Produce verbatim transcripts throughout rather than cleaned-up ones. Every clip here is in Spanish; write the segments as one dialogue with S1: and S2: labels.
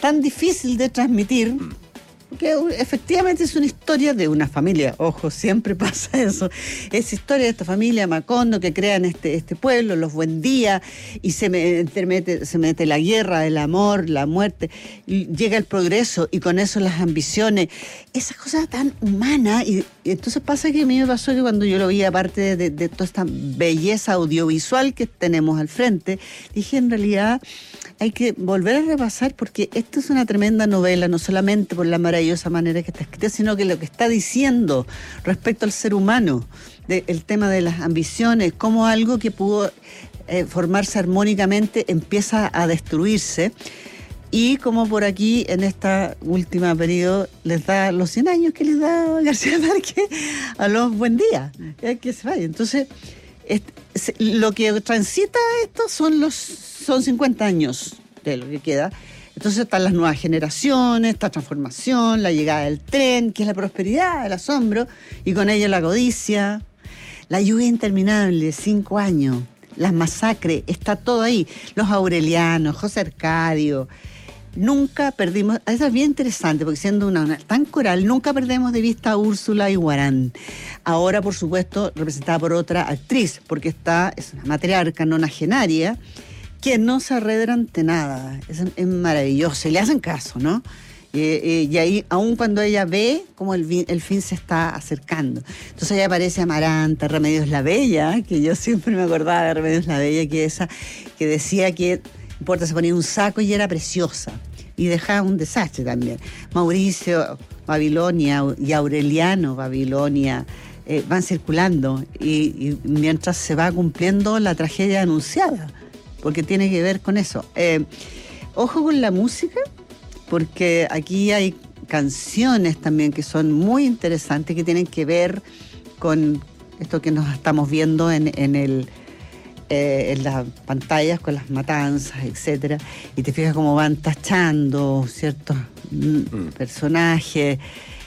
S1: tan difícil de transmitir, porque efectivamente es una historia de una familia, ojo, siempre pasa eso, es historia de esta familia Macondo que crean este, este pueblo, los Buendía, y se mete, se mete la guerra, el amor, la muerte, y llega el progreso, y con eso las ambiciones, esa cosa tan humana, y, y entonces pasa que a mí me pasó que cuando yo lo vi, aparte de, de, de toda esta belleza audiovisual que tenemos al frente, dije, en realidad hay que volver a repasar, porque esta es una tremenda novela, no solamente por la maravillosa manera que está escrita, sino que lo que está diciendo respecto al ser humano, de, el tema de las ambiciones, cómo algo que pudo eh, formarse armónicamente empieza a destruirse, y como por aquí en esta última periodo les da los cien años que les da García Márquez a los Buendía, que se vaya. Entonces, este, lo que transita esto son los son cincuenta años de lo que queda. Entonces están las nuevas generaciones, esta transformación, la llegada del tren, que es la prosperidad, el asombro, y con ello la codicia, la lluvia interminable, cinco años, las masacres, está todo ahí. Los Aurelianos, José Arcadio. Nunca perdimos, eso es bien interesante, porque siendo una, una tan coral, nunca perdemos de vista a Úrsula Iguarán. Ahora, por supuesto, representada por otra actriz, porque está, es una matriarca nonagenaria, que no se arredra ante nada. Es, es maravilloso, y le hacen caso, ¿no? Eh, eh, y ahí, aun cuando ella ve cómo el, el fin se está acercando. Entonces ahí aparece Amaranta, Remedios la Bella, que yo siempre me acordaba de Remedios la Bella, que esa, que decía que importa, se ponía un saco y era preciosa, y dejaba un desastre también. Mauricio, Babilonia, y Aureliano, Babilonia, eh, van circulando, y, y mientras se va cumpliendo la tragedia anunciada, porque tiene que ver con eso. Eh, ojo con la música, porque aquí hay canciones también que son muy interesantes, que tienen que ver con esto que nos estamos viendo en, en el Eh, en las pantallas con las matanzas, etcétera, y te fijas cómo van tachando ciertos mm. personajes,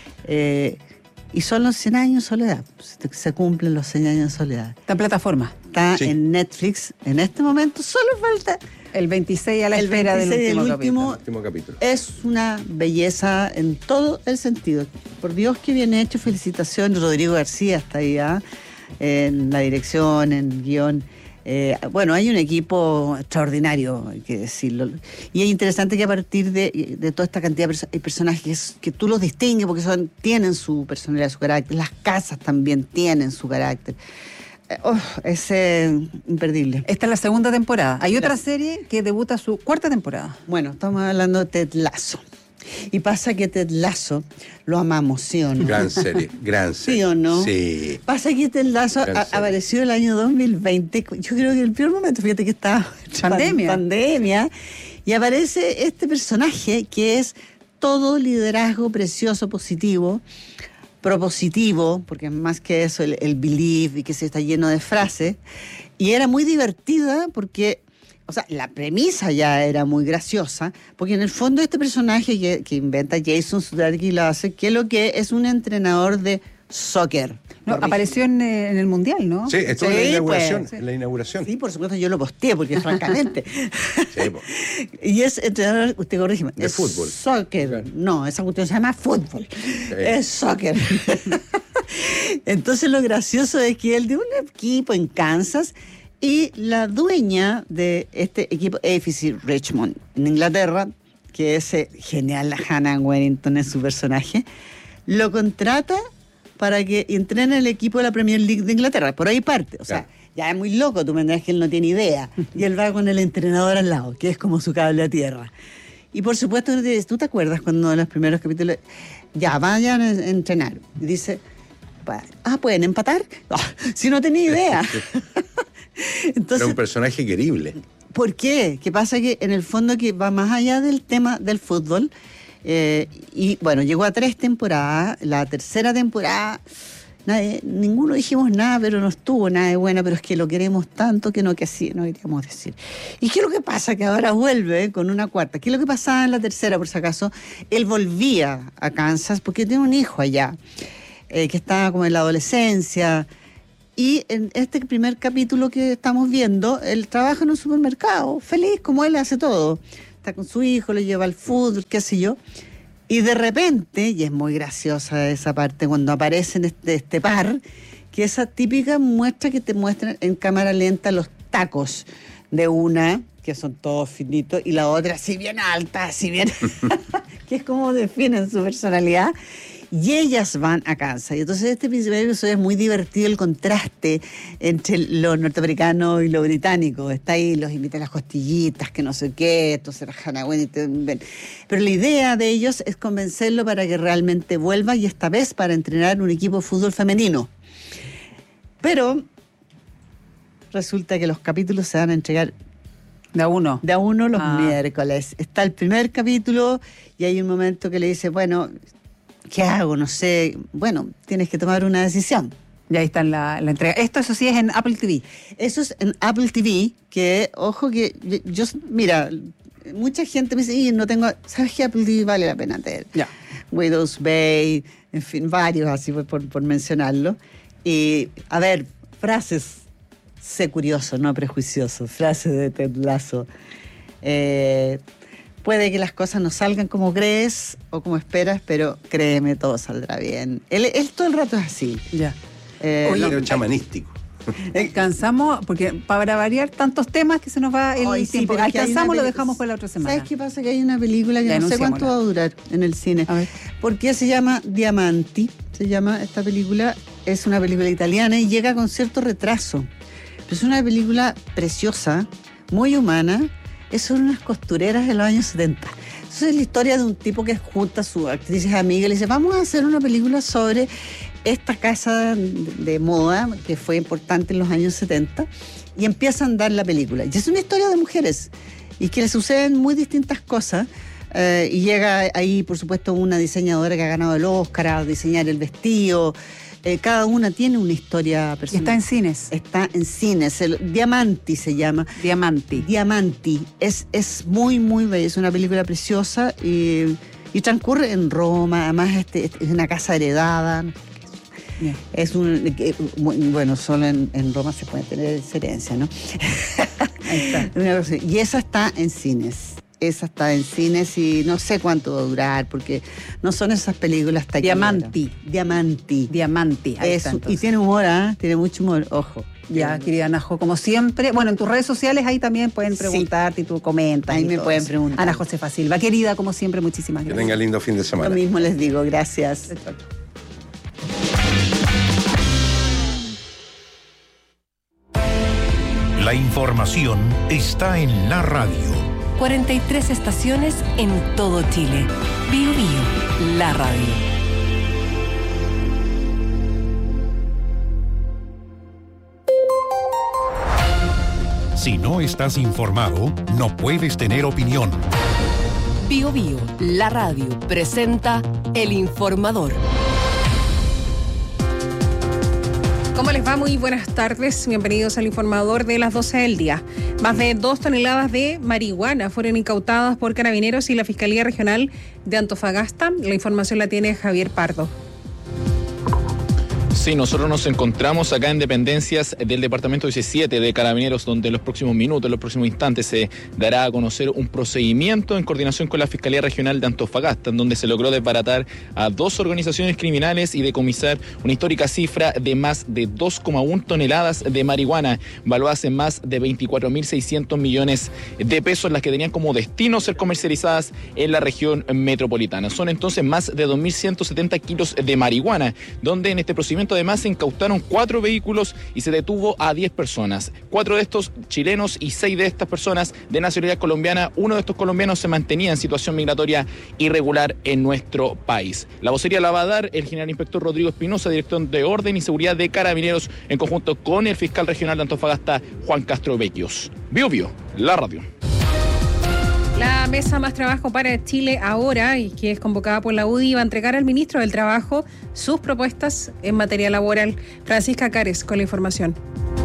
S1: eh, y son los cien años de soledad, se, se cumplen los cien años de soledad.
S2: Está en plataforma.
S1: Está sí. en Netflix, en este momento solo falta
S2: el veintiséis a la espera del último,
S1: del
S2: último,
S3: último capítulo.
S1: Es una belleza en todo el sentido. Por Dios, que bien hecho, felicitaciones. Rodrigo García está ahí, ¿eh? En la dirección, en guión. Eh, bueno, hay un equipo extraordinario, hay que decirlo. Y es interesante que a partir de, de toda esta cantidad de perso- personajes que tú los distingues porque son, tienen su personalidad, su carácter. Las casas también tienen su carácter. Eh, oh, es eh, imperdible.
S2: Esta es la segunda temporada. Hay otra
S1: Claro.
S2: serie que debuta su cuarta temporada.
S1: Bueno, estamos hablando de Ted Lasso. Y pasa que Ted Lasso lo amamos, ¿sí o no?
S3: Gran serie, gran serie.
S1: ¿Sí o no?
S3: Sí.
S1: Pasa que Ted Lasso a, apareció el año dos mil veinte, yo creo que en el primer momento, fíjate que estaba
S2: pandemia.
S1: pandemia, y aparece este personaje que es todo liderazgo precioso, positivo, propositivo, porque más que eso, el, el believe, y que se está lleno de frases, y era muy divertida porque... O sea, la premisa ya era muy graciosa, porque en el fondo este personaje que, que inventa Jason Sudeikis lo hace, que lo que es un entrenador de soccer.
S2: No, apareció en, eh, en el Mundial, ¿no?
S3: Sí, estuvo
S1: Sí,
S3: en la inauguración.
S1: pues,
S3: en la inauguración.
S1: Sí, por supuesto, yo lo posteé, porque francamente.
S3: Sí, po.
S1: Y es entrenador, usted corrígeme.
S3: De
S1: es
S3: fútbol.
S1: Soccer.
S3: Claro.
S1: No, esa cuestión se llama fútbol.
S3: Sí.
S1: Es soccer. Entonces lo gracioso es que él de un equipo en Kansas, y la dueña de este equipo, A F C Richmond, en Inglaterra, que es eh, genial, la Hannah Warrington es su personaje, lo contrata para que entrene el equipo de la Premier League de Inglaterra. Por ahí parte. O sea,
S3: Claro.
S1: ya es muy loco, tú me entiendes que él no tiene idea. Y él va con el entrenador al lado, que es como su cable a tierra. Y por supuesto, ¿tú te acuerdas cuando en los primeros capítulos, ya vayan a entrenar? Y dice, ah, ¿pueden empatar? Ah, si no tenía idea. Entonces,
S3: Era un personaje querible.
S1: ¿por qué? ¿Qué pasa? Que en el fondo que va más allá del tema del fútbol. Eh, y bueno, llegó a tres temporadas. La tercera temporada, nadie, ninguno dijimos nada, pero no estuvo nada de buena, pero es que lo queremos tanto que no, que así no queríamos decir. ¿Y qué es lo que pasa? Que ahora vuelve con una cuarta. ¿Qué es lo que pasaba en la tercera, por si acaso? Él volvía a Kansas porque tiene un hijo allá, eh, que estaba como en la adolescencia. Y en este primer capítulo que estamos viendo, él trabaja en un supermercado, feliz, como él hace todo. está con su hijo, lo lleva al fútbol, qué sé yo. Y de repente, y es muy graciosa esa parte, cuando aparecen este, este par, que esa típica muestra que te muestran en cámara lenta los tacos de una, que son todos finitos, y la otra así bien alta, así bien, que es como definen su personalidad. Y ellas van a Kansas. Y entonces este principal episodio es muy divertido, el contraste entre lo norteamericano y lo británico. Está ahí, los invitan a las costillitas, que no sé qué, entonces Hannah Wendy, pero la idea de ellos es convencerlo para que realmente vuelva, y esta vez para entrenar un equipo de fútbol femenino. Pero resulta que los capítulos se van a entregar
S2: de a uno.
S1: De a uno los
S2: ah.
S1: miércoles. Está el primer capítulo y hay un momento que le dice, bueno, ¿qué hago? No sé. Bueno, tienes que tomar una decisión.
S2: Y ahí está en la, la entrega. Esto, eso sí, es en Apple T V.
S1: Eso es en Apple T V, que, ojo, que yo, mira, mucha gente me dice, y no tengo, ¿sabes qué? Apple T V vale la pena tener.
S2: Ya.
S1: Widow's Bay, en fin, varios, así por, por mencionarlo. Y, a ver, frases, sé curioso, no prejuicioso, frases de Ted Lasso. Eh... Puede que las cosas no salgan como crees o como esperas, pero créeme, todo saldrá bien. Él, él todo el rato es así.
S2: Ya.
S1: Eh,
S3: Oye,
S1: no,
S3: pero chamanístico.
S2: Alcanzamos, porque para variar tantos temas que se nos va el
S1: Ay, sí,
S2: tiempo.
S1: pero es que hay
S2: Alcanzamos,
S1: una
S2: lo
S1: peli-
S2: dejamos para la otra semana.
S1: ¿Sabes qué pasa? Que hay una película que
S2: Ya,
S1: no sé cuánto va a durar en el cine.
S2: A ver.
S1: Porque se llama Diamanti, se llama esta película, es una película italiana y llega con cierto retraso. Pero es una película preciosa, muy humana. Son unas costureras de los años setenta. Entonces es la historia de un tipo que junta a sus actrices amigas y le dice, vamos a hacer una película sobre esta casa de, de moda que fue importante en los años setenta, y empieza a andar la película. Y es una historia de mujeres y que le suceden muy distintas cosas. Eh, y llega ahí, por supuesto, una diseñadora que ha ganado el Oscar a diseñar el vestido. Eh, cada una tiene una historia personal.
S2: Y está en cines.
S1: Está en cines. El, Diamanti se llama.
S2: Diamanti.
S1: Diamanti. Es, es muy, muy bella. Es una película preciosa y, y transcurre en Roma. Además, este, este, es una casa heredada.
S2: Yeah.
S1: Es un... Eh, bueno, solo en, en Roma se puede tener herencia, ¿no?
S2: Ahí está.
S1: Una cosa, y esa está en cines. Esa está en cines y no sé cuánto va a durar, porque no son esas películas taquilleras.
S2: Diamanti.
S1: Diamanti.
S2: Diamanti. Ahí
S1: Es,
S2: está,
S1: y
S2: entonces.
S1: tiene humor, ¿ah? ¿eh? Tiene mucho humor, ojo.
S2: Ya, querida Najo, como siempre. Bueno, en tus redes sociales ahí también pueden preguntarte, sí. Y tú comentas.
S1: Ahí
S2: y
S1: me
S2: todo
S1: pueden
S2: eso.
S1: preguntar.
S2: Ana Josefa Silva, querida, como siempre, muchísimas
S3: Que
S2: gracias.
S3: tenga lindo fin de semana.
S1: Lo mismo les digo, gracias.
S4: La información está en la radio.
S5: cuarenta y tres estaciones en todo Chile. Bio Bio, la radio.
S4: Si no estás informado, no puedes tener opinión.
S5: Bio Bio, la radio, presenta El Informador.
S6: ¿Cómo les va? Muy buenas tardes. Bienvenidos al Informador de las doce del día. Más de dos toneladas de marihuana fueron incautadas por Carabineros y la Fiscalía Regional de Antofagasta. La información la tiene Javier Pardo.
S7: Sí, nosotros nos encontramos acá en dependencias del Departamento diecisiete de Carabineros, donde en los próximos minutos, en los próximos instantes, se dará a conocer un procedimiento en coordinación con la Fiscalía Regional de Antofagasta, en donde se logró desbaratar a dos organizaciones criminales y decomisar una histórica cifra de más de dos coma uno toneladas de marihuana, valuadas en más de veinticuatro mil seiscientos millones de pesos, las que tenían como destino ser comercializadas en la región metropolitana. Son entonces más de dos mil ciento setenta kilos de marihuana, donde en este procedimiento además se incautaron cuatro vehículos y se detuvo a diez personas. Cuatro de estos chilenos y seis de estas personas de nacionalidad colombiana. Uno de estos colombianos se mantenía en situación migratoria irregular en nuestro país. La vocería la va a dar el general inspector Rodrigo Espinosa, director de Orden y Seguridad de Carabineros, en conjunto con el fiscal regional de Antofagasta, Juan Castro Vecchios. Bio Bio, la radio.
S6: La Mesa Más Trabajo para Chile Ahora, y que es convocada por la U D I, va a entregar al ministro del Trabajo sus propuestas en materia laboral. Francisca Cares con la información.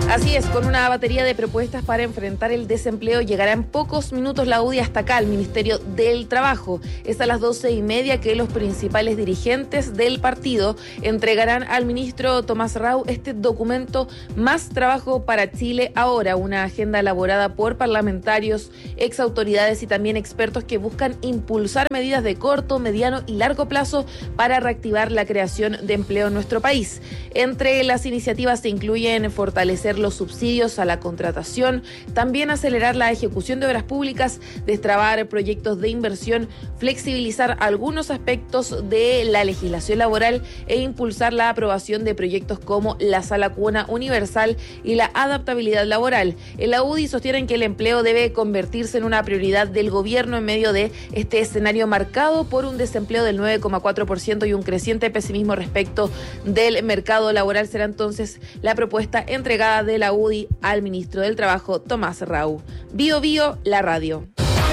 S8: Así es, con una batería de propuestas para enfrentar el desempleo llegará en pocos minutos la U D I hasta acá, al Ministerio del Trabajo. Es a las doce y media que los principales dirigentes del partido entregarán al ministro Tomás Rau este documento Más Trabajo para Chile Ahora, una agenda elaborada por parlamentarios, exautoridades y también expertos que buscan impulsar medidas de corto, mediano y largo plazo para reactivar la creación de empleo en nuestro país. Entre las iniciativas se incluyen fortalecer los subsidios a la contratación, también acelerar la ejecución de obras públicas, destrabar proyectos de inversión, flexibilizar algunos aspectos de la legislación laboral e impulsar la aprobación de proyectos como la Sala Cuna Universal y la adaptabilidad laboral. En la U D I sostienen que el empleo debe convertirse en una prioridad del gobierno en medio de este escenario marcado por un desempleo del nueve coma cuatro por ciento y un creciente pesimismo respecto del mercado laboral. Será entonces la propuesta entregada de la U D I al ministro del Trabajo, Tomás Rau. Bio Bio, la radio.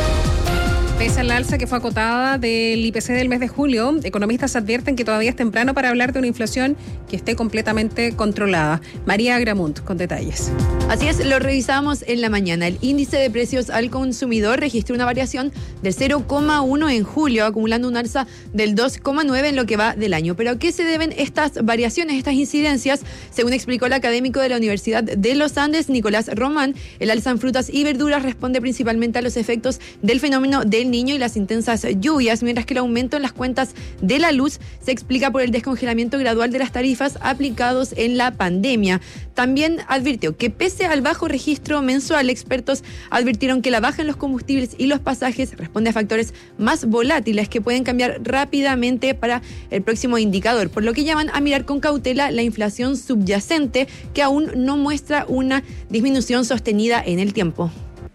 S6: Pese al alza que fue acotada del I P C del mes de julio, economistas advierten que todavía es temprano para hablar de una inflación que esté completamente controlada. María Agramunt, con detalles.
S9: Así es, lo revisamos en la mañana. El índice de precios al consumidor registró una variación de cero coma uno en julio, acumulando un alza del dos coma nueve en lo que va del año. ¿Pero a qué se deben estas variaciones, estas incidencias? Según explicó el académico de la Universidad de los Andes, Nicolás Román, el alza en frutas y verduras responde principalmente a los efectos del fenómeno del Niño y las intensas lluvias, mientras que el aumento en las cuentas de la luz se explica por el descongelamiento gradual de las tarifas aplicados en la pandemia. También advirtió que pese al bajo registro mensual, expertos advirtieron que la baja en los combustibles y los pasajes responde a factores más volátiles que pueden cambiar rápidamente para el próximo indicador, por lo que llaman a mirar con cautela la inflación subyacente, que aún no muestra una disminución sostenida en el tiempo.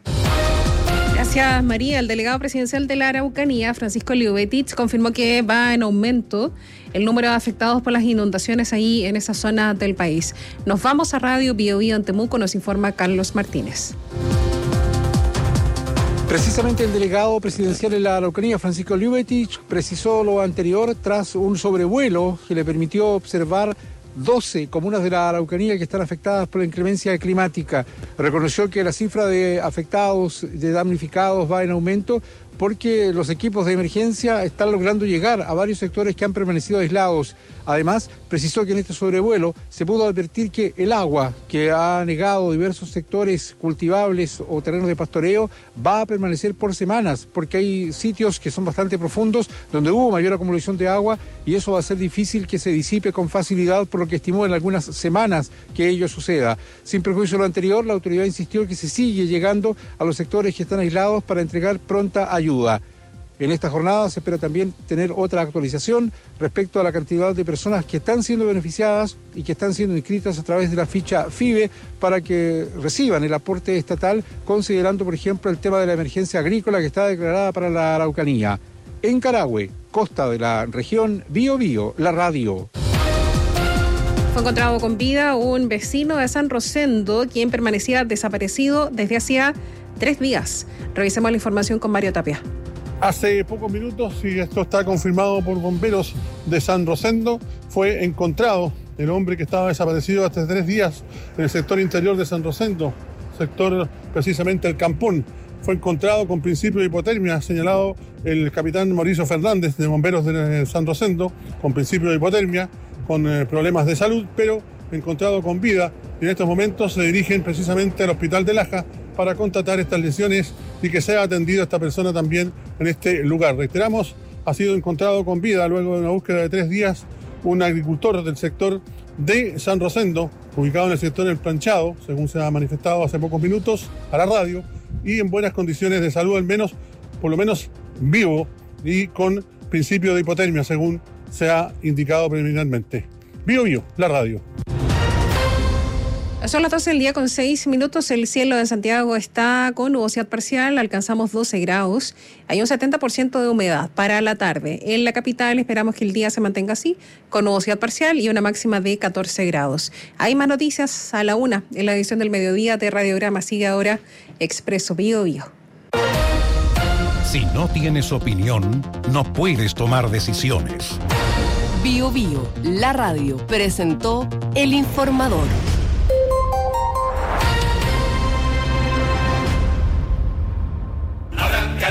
S6: Gracias, María. El delegado presidencial de la Araucanía, Francisco Liubetich, confirmó que va en aumento el número de afectados por las inundaciones ahí en esa zona del país. Nos vamos a Radio Bio Bio en Temuco, nos informa Carlos Martínez.
S10: Precisamente el delegado presidencial de la Araucanía, Francisco Liubetich, precisó lo anterior tras un sobrevuelo que le permitió observar doce comunas de la Araucanía que están afectadas por la inclemencia climática. Reconoció que la cifra de afectados, de damnificados va en aumento porque los equipos de emergencia están logrando llegar a varios sectores que han permanecido aislados. Además, precisó que en este sobrevuelo se pudo advertir que el agua que ha negado diversos sectores cultivables o terrenos de pastoreo va a permanecer por semanas, porque hay sitios que son bastante profundos donde hubo mayor acumulación de agua y eso va a ser difícil que se disipe con facilidad, por lo que estimó en algunas semanas que ello suceda. Sin perjuicio de lo anterior, la autoridad insistió que se sigue llegando a los sectores que están aislados para entregar pronta ayuda. En esta jornada se espera también tener otra actualización respecto a la cantidad de personas que están siendo beneficiadas y que están siendo inscritas a través de la ficha FIBE para que reciban el aporte estatal, considerando, por ejemplo, el tema de la emergencia agrícola que está declarada para la Araucanía. En Carahue, costa de la región Bio Bio, la radio.
S6: Fue encontrado con vida un vecino de San Rosendo, quien permanecía desaparecido desde hacía tres días. Revisemos la información con Mario Tapia.
S11: Hace pocos minutos, y esto está confirmado por bomberos de San Rosendo, fue encontrado el hombre que estaba desaparecido hace tres días en el sector interior de San Rosendo, sector precisamente el Campón. Fue encontrado con principio de hipotermia, señalado el capitán Mauricio Fernández de bomberos de San Rosendo, con principio de hipotermia, con eh, problemas de salud, pero encontrado con vida. Y en estos momentos se dirigen precisamente al hospital de Laja para constatar estas lesiones y que sea atendido esta persona también en este lugar. Reiteramos, ha sido encontrado con vida luego de una búsqueda de tres días un agricultor del sector de San Rosendo, ubicado en el sector del Planchado, según se ha manifestado hace pocos minutos a la radio, y en buenas condiciones de salud, al menos, por lo menos vivo y con principio de hipotermia, según se ha indicado preliminarmente. Bio Bio, la radio.
S6: Son las doce del día con seis minutos. El cielo de Santiago está con nubosidad parcial. Alcanzamos doce grados. Hay un setenta por ciento de humedad para la tarde. En la capital esperamos que el día se mantenga así, con nubosidad parcial y una máxima de catorce grados. Hay más noticias a la una en la edición del mediodía de Radiograma. Sigue ahora Expreso Bio Bio.
S4: Si no tienes opinión, no puedes tomar decisiones.
S5: Bio Bio, la radio, presentó El Informador.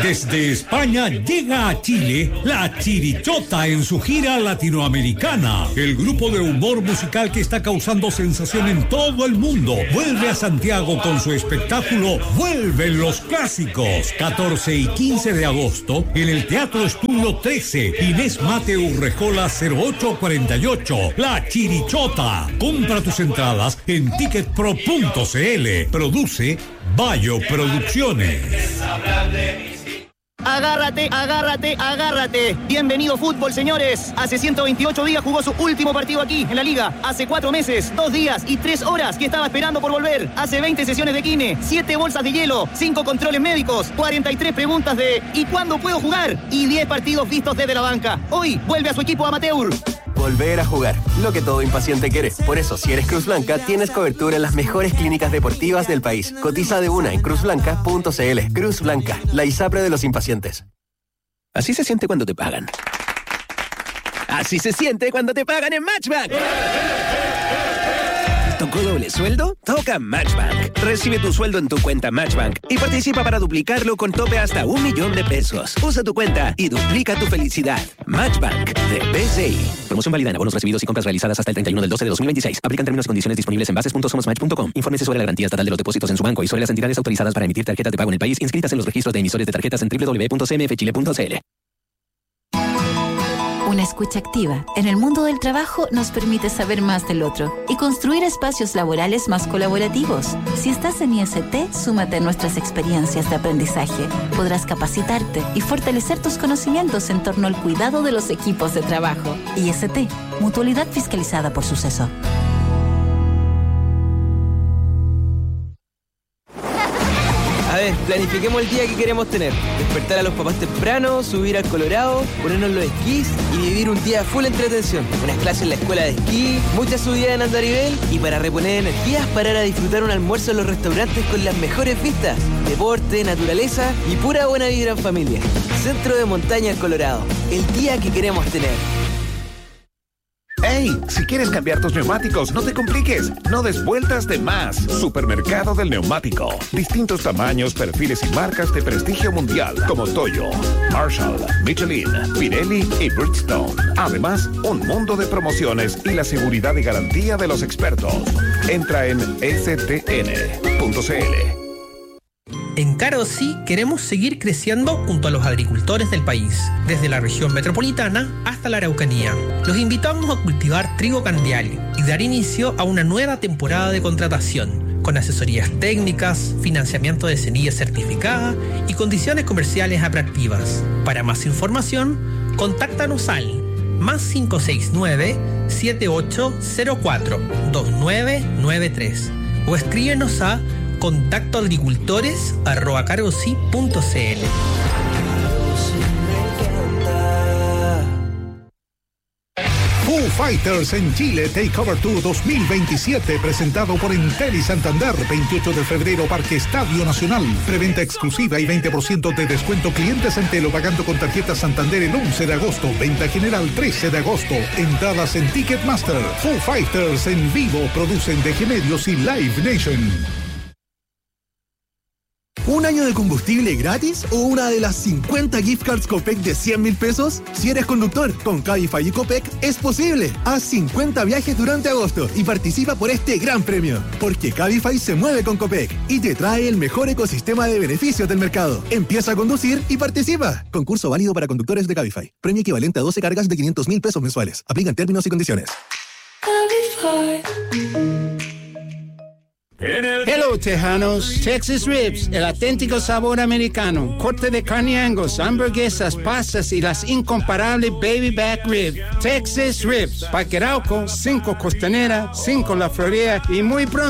S12: Desde España llega a Chile La Chirichota en su gira latinoamericana. El grupo de humor musical que está causando sensación en todo el mundo vuelve a Santiago con su espectáculo Vuelven los Clásicos. catorce y quince de agosto en el Teatro Estudio trece, Inés Mate Urrejola cero ocho cuarenta y ocho. La Chirichota. Compra tus entradas en ticketpro punto cl. Produce Bayo Producciones.
S13: Agárrate, agárrate, agárrate. Bienvenido fútbol, señores. Hace ciento veintiocho días jugó su último partido aquí, en la Liga. Hace cuatro meses, dos días y tres horas que estaba esperando por volver. Hace veinte sesiones de kine, siete bolsas de hielo, cinco controles médicos, cuarenta y tres preguntas de ¿y cuándo puedo jugar? Y diez partidos vistos desde la banca. Hoy vuelve a su equipo amateur.
S14: Volver a jugar, lo que todo impaciente quiere. Por eso, si eres Cruz Blanca, tienes cobertura en las mejores clínicas deportivas del país. Cotiza de una en cruz blanca punto cl. Cruz Blanca, la ISAPRE de los impacientes. Así se siente cuando te pagan. Así se siente cuando te pagan en Matchbank. ¿Tocó doble sueldo? Toca Matchbank. Recibe tu sueldo en tu cuenta Matchbank y participa para duplicarlo con tope hasta un millón de pesos. Usa tu cuenta y duplica tu felicidad. Matchbank de B C I. Promoción válida en abonos recibidos y compras realizadas hasta el treinta y uno del doce de dos mil veintiséis. Aplican términos y condiciones disponibles en bases punto somosmatch punto com. Infórmese sobre la garantía estatal de los depósitos en su banco y sobre las entidades autorizadas para emitir tarjetas de pago en el país inscritas en los registros de emisores de tarjetas en doble u doble u doble u punto c m f chile punto c l.
S15: Una escucha activa en el mundo del trabajo nos permite saber más del otro y construir espacios laborales más colaborativos. Si estás en I S T, súmate a nuestras experiencias de aprendizaje. Podrás capacitarte y fortalecer tus conocimientos en torno al cuidado de los equipos de trabajo. I S T, mutualidad fiscalizada por Suceso.
S16: A ver, planifiquemos el día que queremos tener. Despertar a los papás temprano, subir al Colorado, ponernos los esquís y vivir un día full entretención. Unas clases en la escuela de esquí, muchas subidas en andarivel y para reponer energías, parar a disfrutar un almuerzo en los restaurantes con las mejores vistas. Deporte, naturaleza y pura buena vibra en familia. Centro de Montaña Colorado. El día que queremos tener.
S17: ¡Hey! Si quieres cambiar tus neumáticos, no te compliques. No des vueltas de más. Supermercado del Neumático. Distintos tamaños, perfiles y marcas de prestigio mundial como Toyo, Marshall, Michelin, Pirelli y Bridgestone. Además, un mundo de promociones y la seguridad y garantía de los expertos. Entra en s t n punto c l.
S18: En Carosí queremos seguir creciendo junto a los agricultores del país, desde la región metropolitana hasta la Araucanía. Los invitamos a cultivar trigo candial y dar inicio a una nueva temporada de contratación, con asesorías técnicas, financiamiento de semillas certificada y condiciones comerciales atractivas. Para más información, contáctanos al más cinco seis nueve, siete ocho cero cuatro, dos nueve nueve tres o escríbenos a contacto agricultores arroba carosi punto c l.
S19: Foo Fighters en Chile Takeover Tour dos mil veintisiete, presentado por Entel y Santander. veintiocho de febrero, Parque Estadio Nacional. Preventa exclusiva y veinte por ciento de descuento clientes Entel o pagando con tarjeta Santander el once de agosto. Venta general trece de agosto. Entradas en Ticketmaster. Foo Fighters en vivo. Producen D G Medios y Live Nation.
S20: ¿Un año de combustible gratis o una de las cincuenta gift cards Copec de cien mil pesos? Si eres conductor, con Cabify y Copec es posible. Haz cincuenta viajes durante agosto y participa por este gran premio. Porque Cabify se mueve con Copec y te trae el mejor ecosistema de beneficios del mercado. Empieza a conducir y participa. Concurso válido para conductores de Cabify. Premio equivalente a doce cargas de quinientos mil pesos mensuales. Aplican términos y condiciones.
S21: Cabify. Hello, Tejanos. Texas Ribs, el auténtico sabor americano. Corte de carne Angus, hamburguesas, pastas y las incomparables Baby Back Rib. Texas Ribs, Parque Arauco, cinco Costanera, cinco La Florida y muy pronto